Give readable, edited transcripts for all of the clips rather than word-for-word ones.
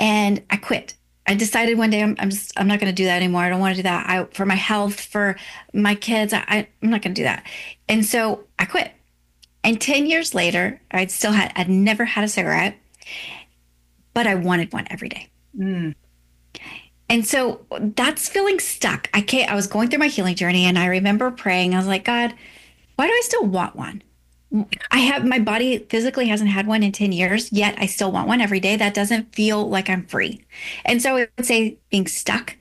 And I quit. I decided one day I'm not going to do that anymore. I don't want to do that. For my health, for my kids, I'm not going to do that. And so I quit. And 10 years later, I'd never had a cigarette, but I wanted one every day. Mm. And so that's feeling stuck. I was going through my healing journey and I remember praying. I was like, God, why do I still want one? My body physically hasn't had one in 10 years, yet I still want one every day. That doesn't feel like I'm free. And so I would say being stuck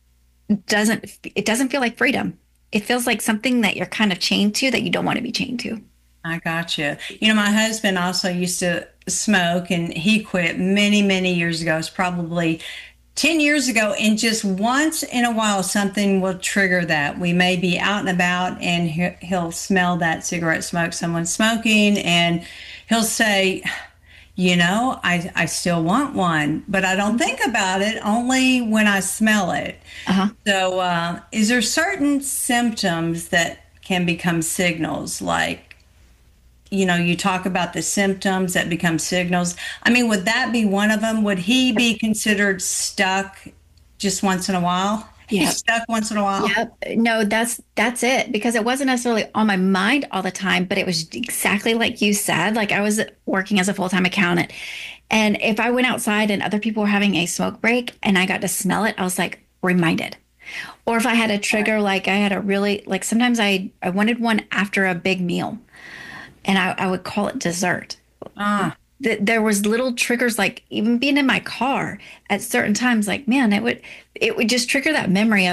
it doesn't feel like freedom. It feels like something that you're kind of chained to that you don't want to be chained to. I got you. You know, my husband also used to smoke and he quit many, many years ago. It's probably 10 years ago. And just once in a while, something will trigger that. We may be out and about and he'll smell that cigarette smoke, someone smoking, and he'll say, I still want one, but I don't think about it only when I smell it. Uh-huh. So, is there certain symptoms that can become signals? Like, you talk about the symptoms that become signals. I mean, would that be one of them? Would he be considered stuck just once in a while? Yeah. He's stuck once in a while. Yep. No, that's it because it wasn't necessarily on my mind all the time, but it was exactly like you said. Like I was working as a full-time accountant. And if I went outside and other people were having a smoke break and I got to smell it, I was like reminded. Or if I had a trigger, like I had a really like sometimes I wanted one after a big meal and I would call it dessert. Ah, There was little triggers like even being in my car at certain times like man it would just trigger that memory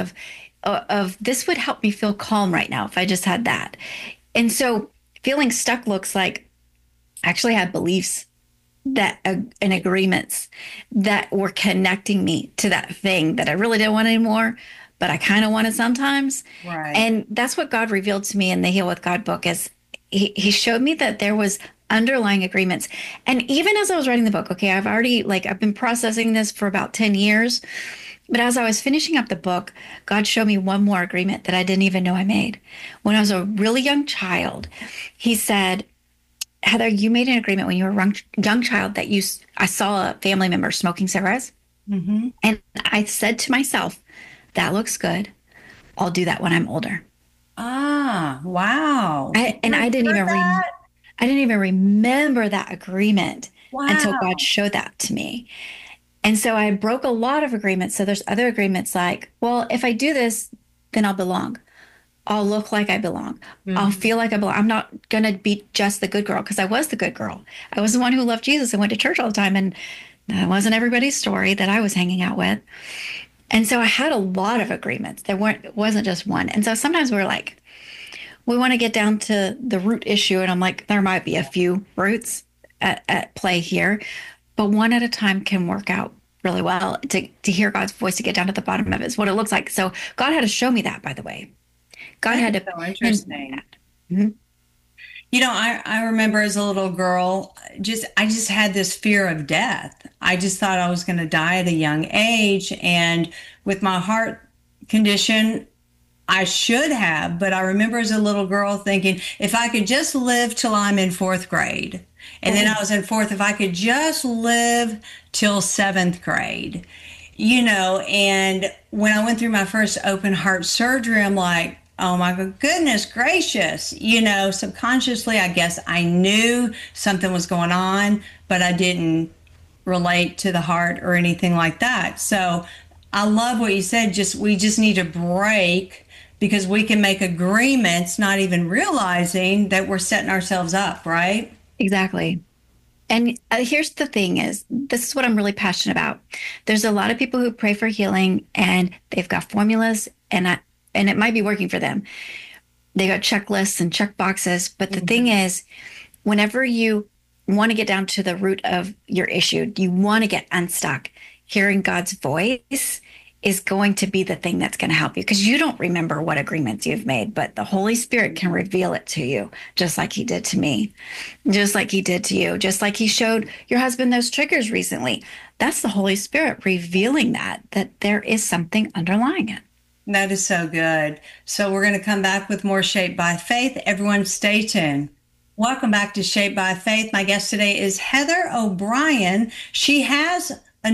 of this would help me feel calm right now if I just had that. And so feeling stuck looks like I actually had beliefs that and agreements that were connecting me to that thing that I really didn't want anymore but I kind of wanted sometimes. right. And that's what God revealed to me in the Heal with God book is he showed me that there was underlying agreements. And even as I was writing the book, okay, I've been processing this for about 10 years. But as I was finishing up the book, God showed me one more agreement that I didn't even know I made. When I was a really young child, he said, Heather, you made an agreement when you were a young child that I saw a family member smoking cigarettes. Mm-hmm. And I said to myself, that looks good. I'll do that when I'm older. Ah, wow. I, and I didn't Remember even re- that? I didn't even remember that agreement until God Wow. showed that to me. And so I broke a lot of agreements. So there's other agreements like, well, if I do this, then I'll belong. I'll look like I belong. I'll Mhm. feel like I belong. I'm not going to be just the good girl because I was the good girl. I was the one who loved Jesus and went to church all the time. And that wasn't everybody's story that I was hanging out with. And so I had a lot of agreements. It wasn't just one. And so sometimes we're like, we want to get down to the root issue. And I'm like, there might be a few roots at play here, but one at a time can work out really well to hear God's voice to get down to the bottom of it is what it looks like. So God had to show me that, by the way. God That had is to so pinpoint interesting. that. Mhm. I remember as a little girl, I just had this fear of death. I just thought I was going to die at a young age. And with my heart condition, I should have, but I remember as a little girl thinking, if I could just live till I'm in fourth grade. And then Oh, I was in fourth, if I could just live till seventh grade, and when I went through my first open heart surgery, I'm like, oh my goodness gracious, subconsciously, I guess I knew something was going on, but I didn't relate to the heart or anything like that. So I love what you said. We just need to break because we can make agreements, not even realizing that we're setting ourselves up, right? exactly. And here's the thing is, this is what I'm really passionate about. There's a lot of people who pray for healing and they've got formulas and it might be working for them. They got checklists and check boxes. But the thing Mhm. is, whenever you want to get down to the root of your issue, you want to get unstuck, hearing God's voice is going to be the thing that's going to help you because you don't remember what agreements you've made, but the Holy Spirit can reveal it to you, just like he did to me, just like he did to you, just like he showed your husband those triggers recently. That's the Holy Spirit revealing that there is something underlying it. That is so good. So we're going to come back with more Shaped by Faith. Everyone stay tuned. Welcome back to Shaped by Faith. My guest today is Heather O'Brien. She has